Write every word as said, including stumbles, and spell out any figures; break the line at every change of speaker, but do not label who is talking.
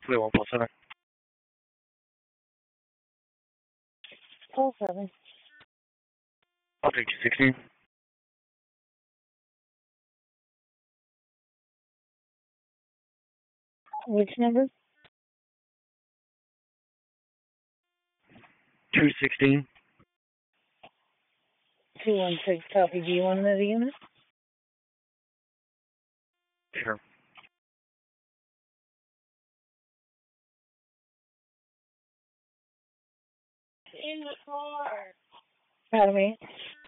Clear one four seven.
Call seven.
I'll take two sixteen.
Which number?
Two sixteen.
Two one six. Copy. Do you want another unit?
Sure.
In the car. Pardon me?